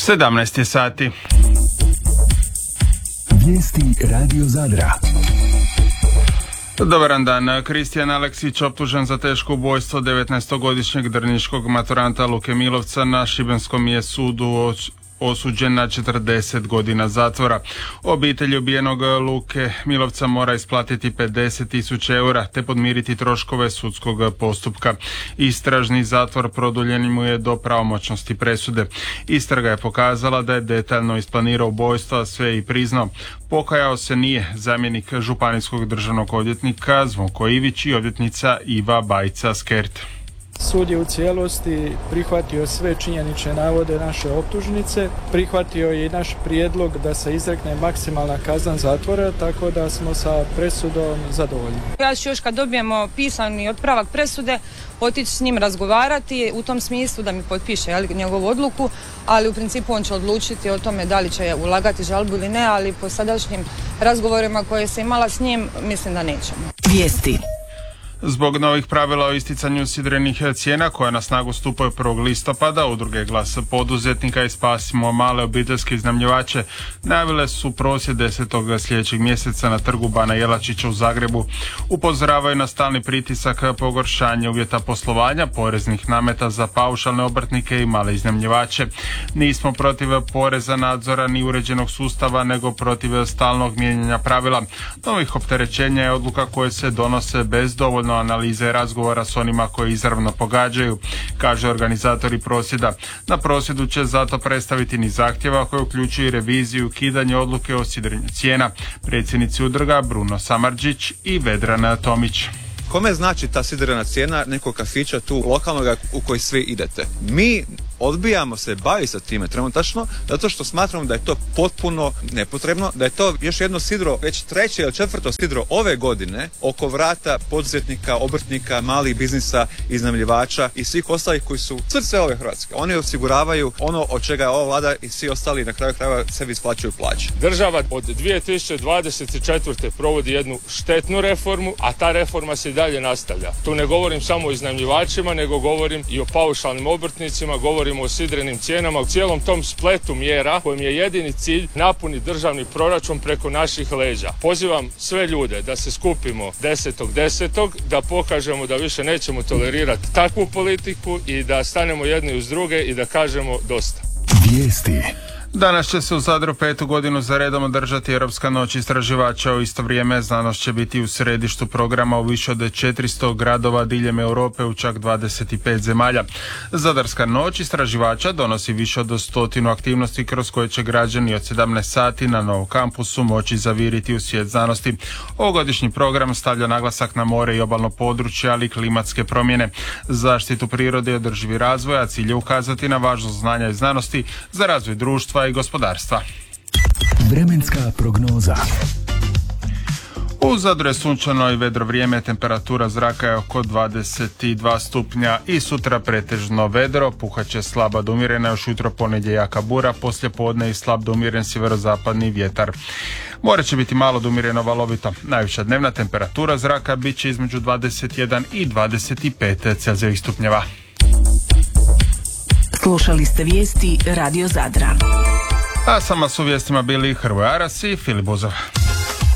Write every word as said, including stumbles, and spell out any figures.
sedamnaest je sati. Vijesti Radio Zadra. Dobar dan. Kristijan Aleksić optužen za teško ubojstvo devetnaestogodišnjeg drniškog maturanta Luke Milovca na šibenskom je sudu osuđen na četrdeset godina zatvora. Obitelj ubijenog Luke Milovca mora isplatiti pedeset tisuća eura te podmiriti troškove sudskog postupka. Istražni zatvor produljen mu je do pravomoćnosti presude. Istraga je pokazala da je detaljno isplanirao ubojstvo, a sve i priznao. Pokajao se nije zamjenik županijskog državnog odvjetnika Zvonko Ivić i odvjetnica Iva Bajca-Skert. Sud je u cijelosti prihvatio sve činjenične navode naše optužnice, prihvatio je i naš prijedlog da se izrekne maksimalna kazna zatvora, tako da smo sa presudom zadovoljni. Ja ću još kad dobijemo pisani otpravak presude otići s njim razgovarati u tom smislu da mi potpiše jel, njegovu odluku, ali u principu on će odlučiti o tome da li će ulagati žalbu ili ne, ali po sadašnjim razgovorima koje se imala s njim mislim da nećemo. Vijesti. Zbog novih pravila o isticanju sidrenih cijena koja na snagu stupaju prvog listopada, udruge Glas poduzetnika i Spasimo male obiteljske iznajmljivače najavile su prosvjed desetog sljedećeg mjeseca na trgu Bana Jelačića u Zagrebu. Upozoravaju na stalni pritisak pogoršanja uvjeta poslovanja, poreznih nameta za paušalne obrtnike i male iznajmljivače. Nismo protiv poreza, nadzora ni uređenog sustava, nego protiv stalnog mijenjanja pravila. Novih opterećenja je odluka koje se donose bez dovoljno analize i razgovora s onima koji izravno pogađaju, kaže organizatori prosvjeda. Na prosvjedu će zato predstaviti niz zahtjeva koji uključuju reviziju, ukidanje odluke o sidrenju cijena. Predsjednici udruga Bruno Samardžić i Vedrana Tomić. Kome znači ta sidrena cijena nekog kafića tu lokalnog u koji svi idete? Mi odbijamo se baviti sa time trenutačno zato što smatramo da je to potpuno nepotrebno, da je to još jedno sidro, već treće ili četvrto sidro ove godine oko vrata poduzetnika, obrtnika, malih biznisa, iznajmljivača i svih ostalih koji su srce ove Hrvatske. Oni osiguravaju ono od čega ova vlada i svi ostali na kraju krajeva sebi isplaćuju plaće. Država od dvije tisuće dvadeset četvrte provodi jednu štetnu reformu, a ta reforma se i dalje nastavlja. Tu ne govorim samo o iznajmljivačima, nego govorim i o paušalnim obrtnicima, govorim o sidrenim cijenama, u cijelom tom spletu mjera kojim je jedini cilj napuniti državni proračun preko naših leđa. Pozivam sve ljude da se skupimo desetog desetog da pokažemo da više nećemo tolerirati takvu politiku i da stanemo jedni uz druge i da kažemo dosta. Vijesti. Danas će se u Zadru petu godinu za redom održati Europska noć istraživača. U isto vrijeme znanost će biti u središtu programa u više od četiristo gradova diljem Europe u čak dvadeset pet zemalja. Zadarska noć istraživača donosi više od stotinu aktivnosti kroz koje će građani od sedamnaest sati na novom kampusu moći zaviriti u svijet znanosti. Ovogodišnji program stavlja naglasak na more i obalno područje, ali i klimatske promjene, zaštitu prirode i održivi razvoj, a cilj je ukazati na važnost znanja i znanosti za razvoj društva i gospodarstva. Vremenska prognoza. U Zadru je sunčano i vedro vrijeme, temperatura zraka je oko dvadeset dva stupnja i sutra pretežno vedro, puhaće slaba do umjerena, još jutro ponedje jaka bura, poslije podne i slab do umjeren sjeverozapadni vjetar. More će biti malo do umjereno valovito. Najviša dnevna temperatura zraka bit će između dvadeset jedan i dvadeset pet celzijevih stupnjeva. Slušali ste vijesti Radio Zadra. A sama su vijestima bili Hrvoje Aras i Filip Buzov.